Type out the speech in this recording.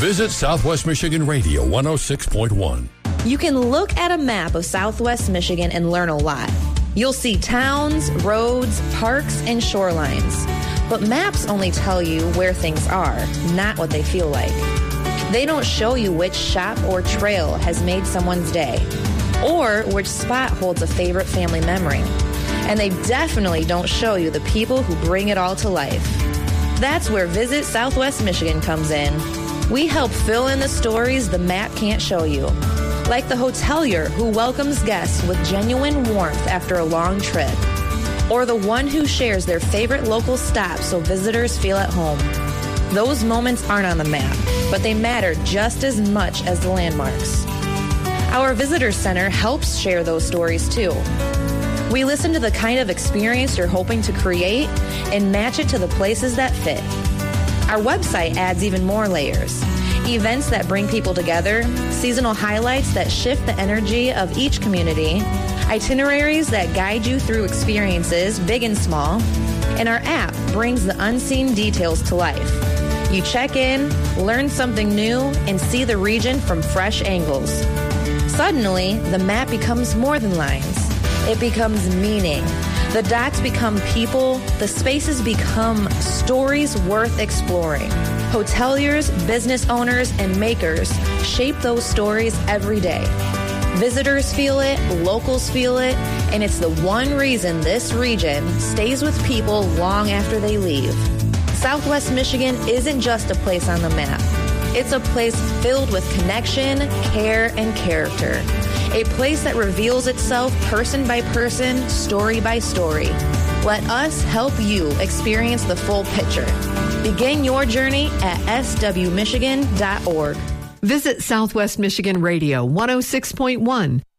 Visit Southwest Michigan Radio 106.1. You can look at a map of Southwest Michigan and learn a lot. You'll see towns, roads, parks, and shorelines. But maps only tell you where things are, not what they feel like. They don't show you which shop or trail has made someone's day, or which spot holds a favorite family memory. And they definitely don't show you the people who bring it all to life. That's where Visit Southwest Michigan comes in. We help fill in the stories the map can't show you. Like the hotelier who welcomes guests with genuine warmth after a long trip. Or the one who shares their favorite local stop so visitors feel at home. Those moments aren't on the map, but they matter just as much as the landmarks. Our Visitor Center helps share those stories too. We listen to the kind of experience you're hoping to create and match it to the places that fit. Our website adds even more layers. Events that bring people together, seasonal highlights that shift the energy of each community, itineraries that guide you through experiences, big and small, and our app brings the unseen details to life. You check in, learn something new, and see the region from fresh angles. Suddenly, the map becomes more than lines. It becomes meaning. The dots become people. The spaces become stories worth exploring. Hoteliers, business owners, and makers shape those stories every day. Visitors feel it, locals feel it, and it's the one reason this region stays with people long after they leave. Southwest Michigan isn't just a place on the map. It's a place filled with connection, care, and character. A place that reveals itself person by person, story by story. Let us help you experience the full picture. Begin your journey at swmichigan.org. Visit Southwest Michigan Radio 106.1